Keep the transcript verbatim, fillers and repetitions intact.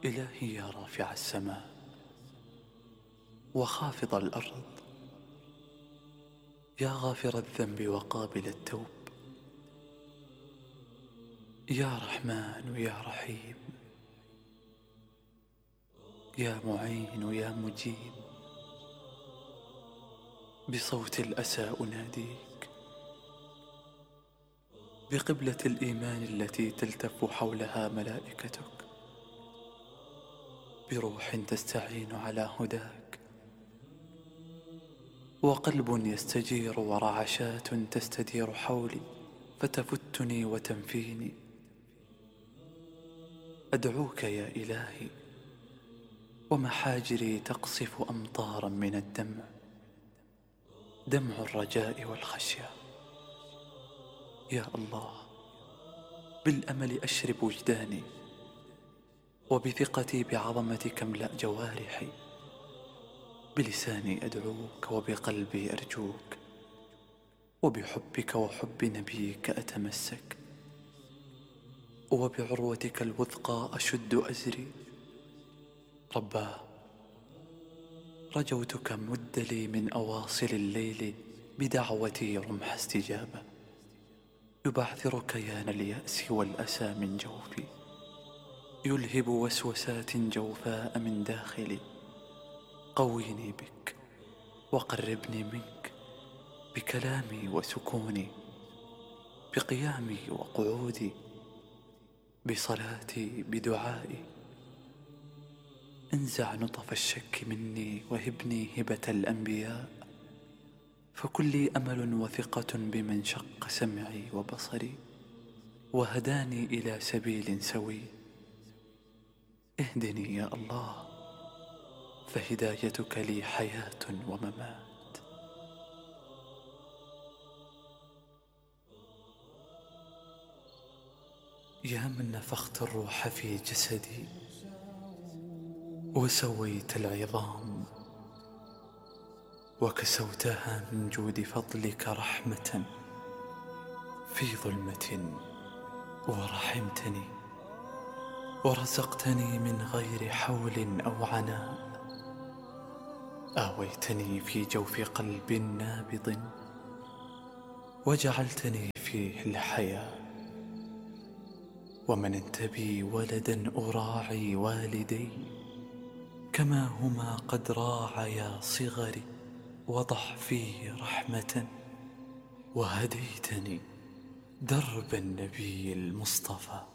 إلهي يا رافع السماء وخافض الأرض، يا غافر الذنب وقابل التوب، يا رحمن يا رحيم، يا معين يا مجيب، بصوت الأسى أناديك، بقبلة الإيمان التي تلتف حولها ملائكتك، بروح تستعين على هداك، وقلب يستجير ورعشات تستدير حولي فتفتني وتنفيني. أدعوك يا إلهي ومحاجري تقصف أمطارا من الدمع، دمع الرجاء والخشية. يا الله، بالأمل أشرب وجداني، وبثقتي بعظمتك املأ جوارحي، بلساني أدعوك وبقلبي أرجوك، وبحبك وحب نبيك أتمسك، وبعروتك الوثقى أشد أزري. رباه، رجوتك مد لي من أواصل الليل بدعوتي رمح استجابة، يبعثر كيان اليأس والأسى من جوفي، يلهب وسوسات جوفاء من داخلي. قويني بك وقربني منك، بكلامي وسكوني، بقيامي وقعودي، بصلاتي بدعائي. انزع نطف الشك مني وهبني هبة الأنبياء، فكلي أمل وثقة بمن شق سمعي وبصري وهداني إلى سبيل سوي. اهدني يا الله، فهدايتك لي حياة وممات. يا من نفخت الروح في جسدي وسويت العظام، وكسوتها من جود فضلك رحمة في ظلمة، ورحمتني ورزقتني من غير حول أو عناء. آويتني في جوف قلب نابض، وجعلتني فيه الحياة. ومننت بي ولدا أراعي والدي كما هما قد راعيا صغري وضعفي رحمة، وهديتني درب النبي المصطفى.